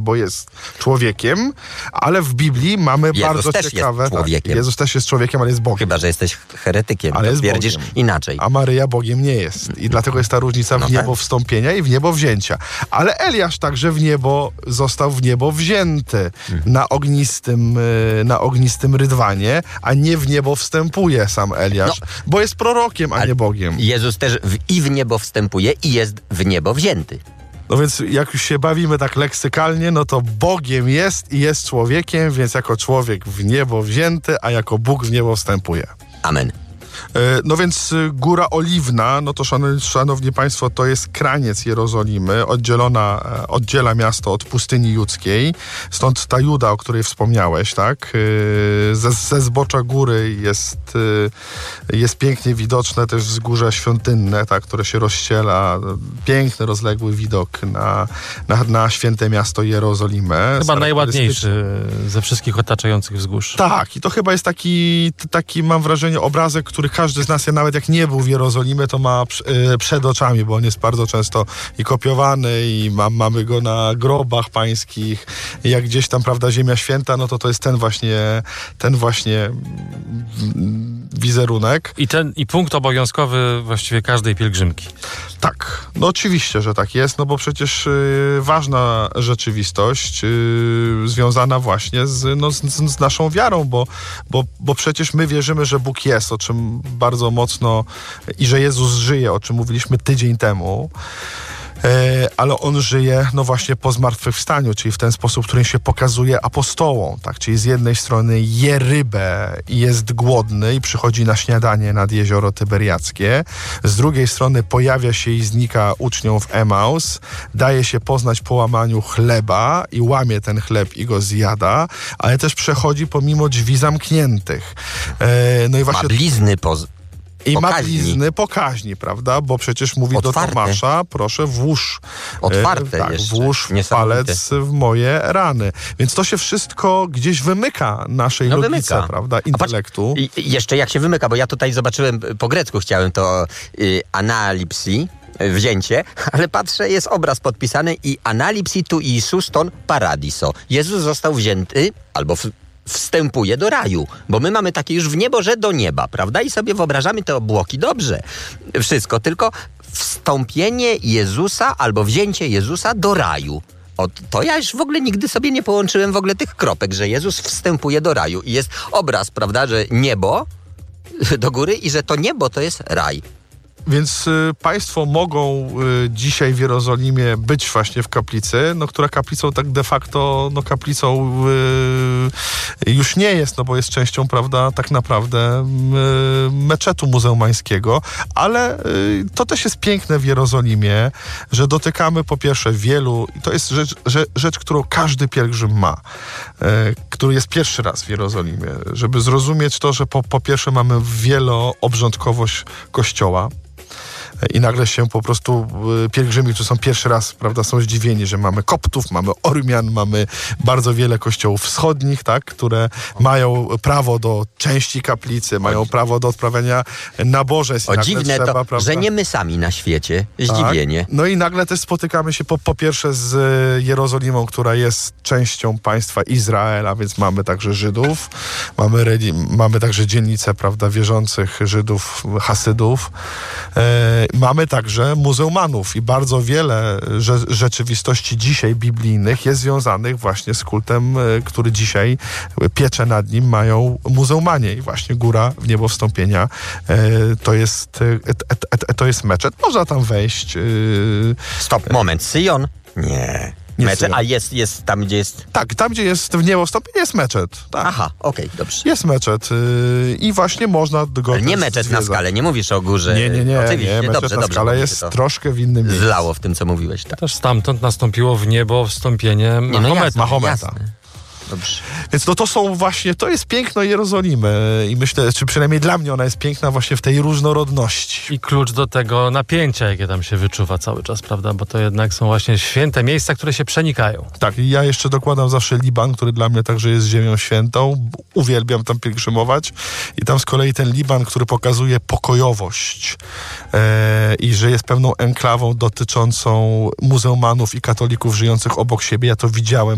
bo jest człowiekiem, ale w Biblii mamy Jezus bardzo też ciekawe... jest człowiekiem. Jezus też jest człowiekiem, ale jest Bogiem. Chyba że jesteś heretykiem, Ale to jest twierdzisz Bogiem. inaczej. A Maryja Bogiem nie jest. I dlatego jest ta różnica w niebo wstąpienia i w niebo wzięcia. Ale Eliasz także został w niebo wzięty na ognistym rydwanie, a nie w niebo wstępuje sam Eliasz, bo jest prorokiem, a nie Bogiem. Jezus też w niebo wstępuje i jest w niebo wzięty. No więc jak już się bawimy tak leksykalnie, no to Bogiem jest i jest człowiekiem, więc jako człowiek w niebo wzięty, a jako Bóg w niebo wstępuje. Amen. No więc Góra Oliwna, no to szanowni państwo, to jest kraniec Jerozolimy, oddziela miasto od pustyni judzkiej, stąd ta Juda, o której wspomniałeś, tak? Ze zbocza góry jest pięknie widoczne też wzgórze świątynne, tak, które się rozściela, piękny, rozległy widok na święte miasto Jerozolimę. Chyba najładniejszy ze wszystkich otaczających wzgórz. Tak, i to chyba jest taki mam wrażenie, obrazek, który każdy z nas, nawet jak nie był w Jerozolimie, to ma przed oczami, bo on jest bardzo często i kopiowany i mamy go na grobach pańskich. I jak gdzieś tam, prawda, Ziemia Święta, no to jest ten właśnie wizerunek. I punkt obowiązkowy właściwie każdej pielgrzymki. Tak, no oczywiście, że tak jest, no bo przecież ważna rzeczywistość związana właśnie z naszą wiarą, bo przecież my wierzymy, że Bóg jest, o czym bardzo mocno, i że Jezus żyje, o czym mówiliśmy tydzień temu. Ale on żyje, no właśnie, po zmartwychwstaniu, czyli w ten sposób, w którym się pokazuje apostołom, tak? Czyli z jednej strony je rybę i jest głodny i przychodzi na śniadanie nad jezioro Tyberiackie, z drugiej strony pojawia się i znika uczniom w Emaus, daje się poznać po łamaniu chleba i łamie ten chleb i go zjada, ale też przechodzi pomimo drzwi zamkniętych. No i właśnie... Ma blizny I ma blizny pokaźni, prawda? Bo przecież mówi otwarte do Tomasza, proszę włóż włóż palec w moje rany. Więc to się wszystko gdzieś wymyka naszej logice, prawda? Intelektu. Jeszcze jak się wymyka, bo ja tutaj zobaczyłem, po grecku chciałem to analipsi, wzięcie, ale patrzę, jest obraz podpisany i analipsi tu Iisus ton paradiso. Jezus został wzięty, albo wstępuje do raju, bo my mamy takie już w niebo, że do nieba, prawda? I sobie wyobrażamy te obłoki, dobrze. Wszystko, tylko wstąpienie Jezusa albo wzięcie Jezusa do raju. To ja już w ogóle nigdy sobie nie połączyłem w ogóle tych kropek, że Jezus wstępuje do raju i jest obraz, prawda, że niebo do góry i że to niebo to jest raj. Więc państwo mogą dzisiaj w Jerozolimie być właśnie w kaplicy, no, która kaplicą tak de facto, no, kaplicą już nie jest, no bo jest częścią, prawda, tak naprawdę meczetu muzułmańskiego, ale to też jest piękne w Jerozolimie, że dotykamy po pierwsze wielu, i to jest rzecz, którą każdy pielgrzym ma, który jest pierwszy raz w Jerozolimie, żeby zrozumieć to, że po pierwsze mamy wieloobrządkowość kościoła, i nagle się po prostu pielgrzymi, którzy są pierwszy raz, prawda, są zdziwieni, że mamy Koptów, mamy Ormian, mamy bardzo wiele kościołów wschodnich, tak, które mają prawo do części kaplicy, mają prawo do odprawiania nabożeństw. O dziwne trzeba, to, prawda, że nie my sami na świecie. Zdziwienie. Tak. No i nagle też spotykamy się po pierwsze z Jerozolimą, która jest częścią państwa Izraela, więc mamy także Żydów, mamy także dzielnicę, prawda, wierzących Żydów, Hasydów. Mamy także muzułmanów i bardzo wiele rzeczywistości dzisiaj biblijnych jest związanych właśnie z kultem, który dzisiaj pieczę nad nim mają muzułmanie. I właśnie Góra w niebo wstąpienia to jest meczet. Można tam wejść. Stop, moment. Syjon? Nie. Meczet, a jest tam, gdzie jest... Tak, tam, gdzie jest w niebo wstąpienie, jest meczet. Tak. Aha, okej, dobrze. Jest meczet i właśnie można go... Ale nie meczet zwiedzać. Na skale, nie mówisz o górze. Nie. Oczywiście, nie, meczet na skale jest troszkę w innym miejscu. Zlało w tym, co mówiłeś. Tak. Też stamtąd nastąpiło w niebo wstąpienie Mahometa. Jasne. Dobrze. Więc no to są właśnie, to jest piękno Jerozolimy i myślę, czy przynajmniej dla mnie ona jest piękna właśnie w tej różnorodności. I klucz do tego napięcia, jakie tam się wyczuwa cały czas, prawda? Bo to jednak są właśnie święte miejsca, które się przenikają. Tak, i ja jeszcze dokładam zawsze Liban, który dla mnie także jest ziemią świętą. Uwielbiam tam pielgrzymować i tam z kolei ten Liban, który pokazuje pokojowość i że jest pewną enklawą dotyczącą muzułmanów i katolików żyjących obok siebie. Ja to widziałem